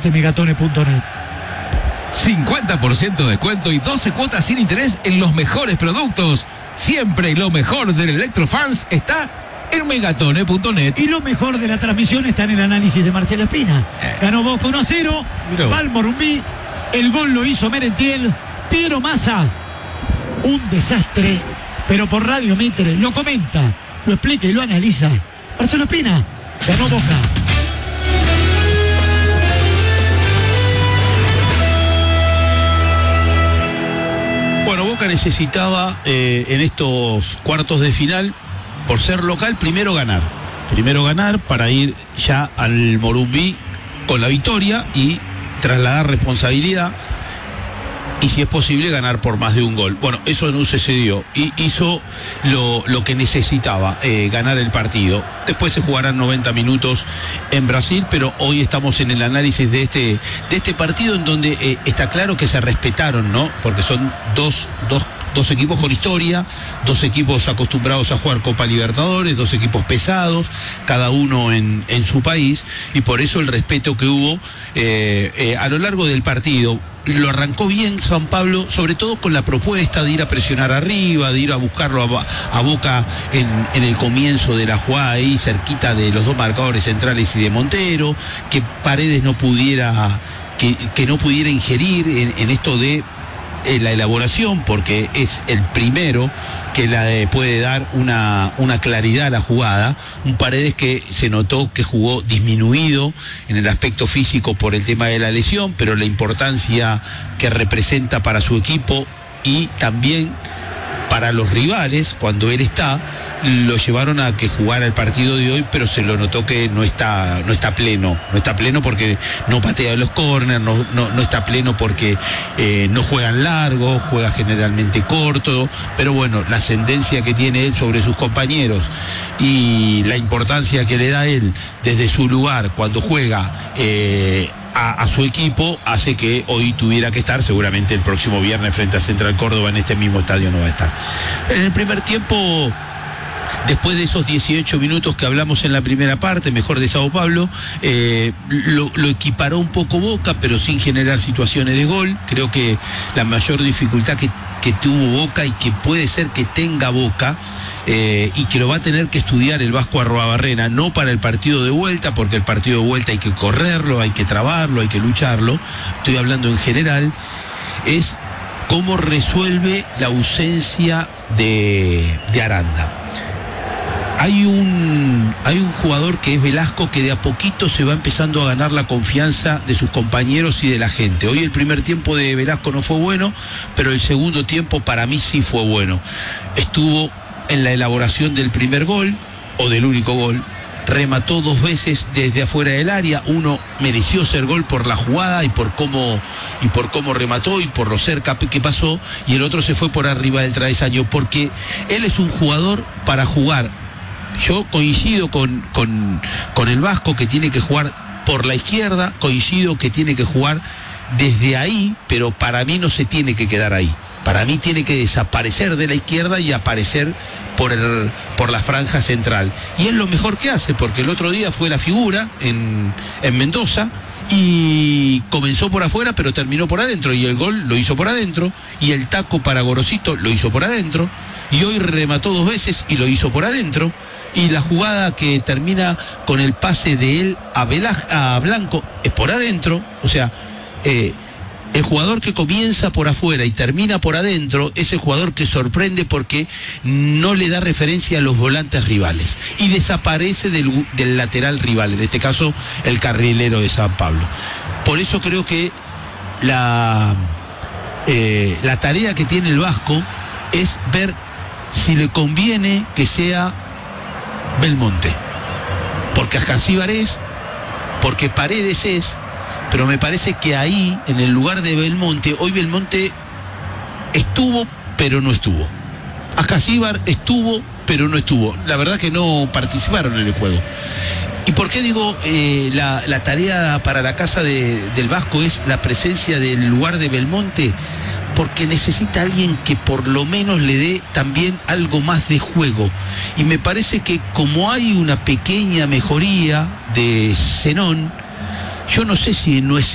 en megatone.net. 50% de descuento y 12 cuotas sin interés en los mejores productos. Siempre lo mejor del Electrofans está en megatone.net. Y lo mejor de la transmisión está en el análisis de Marcelo Espina. Ganó Boca 1-0, va al Morumbí, el gol lo hizo Merentiel, Pedro Massa, un desastre, pero por Radio Mitre lo comenta, lo explica y lo analiza Marcelo Espina. Ganó Boca. Bueno, Boca necesitaba en estos cuartos de final, por ser local, primero ganar para ir ya al Morumbí con la victoria y trasladar responsabilidad y, si es posible, ganar por más de un gol. Bueno, eso no sucedió y hizo lo que necesitaba, ganar el partido. Después se jugarán 90 minutos en Brasil, pero hoy estamos en el análisis de este partido, en donde está claro que se respetaron, ¿no? Porque son dos equipos con historia, dos equipos acostumbrados a jugar Copa Libertadores, dos equipos pesados, cada uno en su país, y por eso el respeto que hubo a lo largo del partido. Lo arrancó bien San Pablo, sobre todo con la propuesta de ir a presionar arriba, de ir a buscarlo a Boca en el comienzo de la jugada, ahí cerquita de los dos marcadores centrales y de Montero, que Paredes no pudiera ingerir en esto de la elaboración, porque es el primero que puede dar una claridad a la jugada. Un Paredes que se notó que jugó disminuido en el aspecto físico por el tema de la lesión, pero la importancia que representa para su equipo y también para los rivales cuando él está, lo llevaron a que jugara el partido de hoy, pero se lo notó que no está pleno porque no patea los córneres, no está pleno porque no juegan largo, juega generalmente corto, pero bueno, la ascendencia que tiene él sobre sus compañeros y la importancia que le da él desde su lugar cuando juega a su equipo hace que hoy tuviera que estar. Seguramente el próximo viernes frente a Central Córdoba en este mismo estadio no va a estar. En el primer tiempo, después de esos 18 minutos que hablamos en la primera parte, mejor de Sao Paulo, lo equiparó un poco Boca, pero sin generar situaciones de gol. Creo que la mayor dificultad que tuvo Boca y que puede ser que tenga Boca, y que lo va a tener que estudiar el Vasco Arruabarrena, no para el partido de vuelta, porque el partido de vuelta hay que correrlo, hay que trabarlo, hay que lucharlo, estoy hablando en general, es cómo resuelve la ausencia de Aranda. Hay un jugador que es Velasco, que de a poquito se va empezando a ganar la confianza de sus compañeros y de la gente. Hoy el primer tiempo de Velasco no fue bueno, pero el segundo tiempo para mí sí fue bueno. Estuvo en la elaboración del primer gol, o del único gol, remató 2 veces desde afuera del área. Uno mereció ser gol por la jugada y por cómo remató y por lo cerca que pasó, y el otro se fue por arriba del travesaño, porque él es un jugador para jugar. Yo coincido con el Vasco, que tiene que jugar por la izquierda, coincido que tiene que jugar desde ahí, pero para mí no se tiene que quedar ahí. Para mí tiene que desaparecer de la izquierda y aparecer por la franja central. Y es lo mejor que hace, porque el otro día fue la figura en Mendoza y comenzó por afuera, pero terminó por adentro, y el gol lo hizo por adentro, y el taco para Gorosito lo hizo por adentro, y hoy remató 2 veces y lo hizo por adentro, y la jugada que termina con el pase de él a Blanco es por adentro. O sea, el jugador que comienza por afuera y termina por adentro es el jugador que sorprende, porque no le da referencia a los volantes rivales y desaparece del lateral rival, en este caso el carrilero de San Pablo. Por eso creo que la tarea que tiene el Vasco es ver si le conviene que sea Belmonte, porque Ascancíbar es, porque Paredes es, pero me parece que ahí, en el lugar de Belmonte, hoy Belmonte estuvo, pero no estuvo. Ascancíbar estuvo, pero no estuvo. La verdad que no participaron en el juego. ¿Y por qué digo la tarea para la casa del Vasco es la presencia del lugar de Belmonte? Porque necesita alguien que por lo menos le dé también algo más de juego. Y me parece que como hay una pequeña mejoría de Zenón, yo no sé si no es